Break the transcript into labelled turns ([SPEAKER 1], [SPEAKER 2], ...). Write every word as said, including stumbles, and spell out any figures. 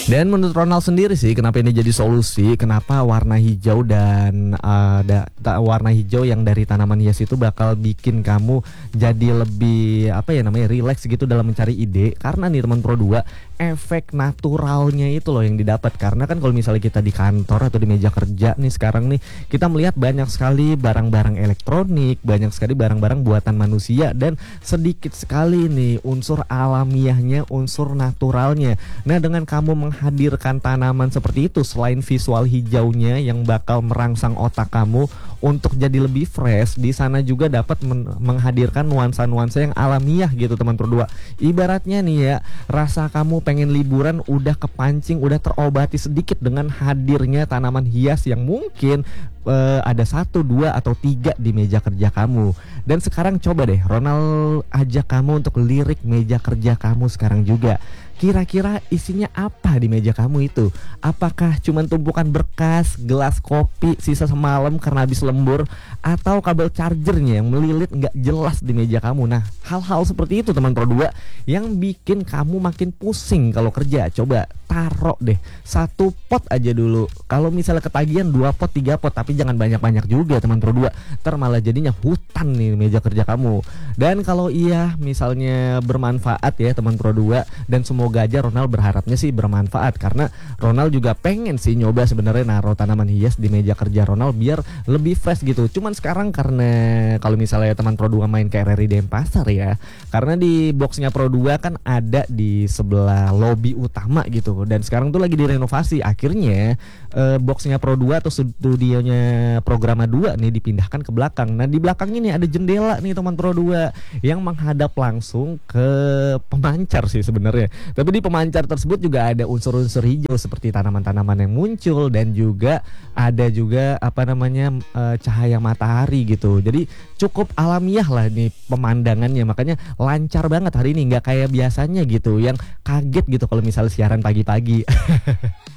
[SPEAKER 1] Dan menurut Ronald sendiri sih, kenapa ini jadi solusi, kenapa warna hijau dan uh, da, ta, warna hijau yang dari tanaman hias itu bakal bikin kamu jadi lebih apa ya namanya relax gitu dalam mencari ide. Karena nih teman Pro dua, efek naturalnya itu loh yang didapat. Karena kan kalau misalnya kita di kantor atau di meja kerja nih sekarang nih, kita melihat banyak sekali barang-barang elektronik, banyak sekali barang-barang buatan manusia, dan sedikit sekali nih unsur alamiahnya, unsur naturalnya. Nah, dengan kamu menghadirkan tanaman seperti itu, selain visual hijaunya yang bakal merangsang otak kamu untuk jadi lebih fresh, di sana juga dapat men- menghadirkan nuansa-nuansa yang alamiah gitu teman Pro dua. Ibaratnya nih ya, rasa kamu pengen liburan udah kepancing, udah terobati sedikit dengan hadirnya tanaman hias yang mungkin uh, ada satu, dua, atau tiga di meja kerja kamu. Dan sekarang coba deh Ronald ajak kamu untuk lirik meja kerja kamu sekarang juga. Kira-kira isinya apa di meja kamu itu? Apakah cuma tumpukan berkas, gelas kopi sisa semalam karena habis lembur, atau kabel chargernya yang melilit nggak jelas di meja kamu? Nah, hal-hal seperti itu teman Pro dua yang bikin kamu makin pusing kalau kerja. Coba taruh deh satu pot aja dulu. Kalau misalnya ketagihan dua pot, tiga pot, tapi jangan banyak-banyak juga teman Pro dua. Ntar malah jadinya hutan nih meja kerja kamu. Dan kalau iya misalnya bermanfaat ya teman Pro dua, dan semua Semoga aja Ronald berharapnya sih bermanfaat, karena Ronald juga pengen sih nyoba sebenarnya naruh tanaman hias di meja kerja Ronald biar lebih fresh gitu. Cuman sekarang karena kalau misalnya teman Pro dua main ke R R I Denpasar ya, karena di boxnya Pro dua kan ada di sebelah lobi utama gitu, dan sekarang tuh lagi direnovasi. Akhirnya eh, boxnya Pro dua atau studionya Programa dua nih dipindahkan ke belakang. Nah, di belakang ini ada jendela nih teman Pro dua yang menghadap langsung ke pemancar sih sebenarnya. Tapi di pemancar tersebut juga ada unsur-unsur hijau seperti tanaman-tanaman yang muncul, dan juga ada juga apa namanya e, cahaya matahari gitu. Jadi cukup alamiah lah nih pemandangannya, makanya lancar banget hari ini, nggak kayak biasanya gitu yang kaget gitu kalau misalnya siaran pagi-pagi.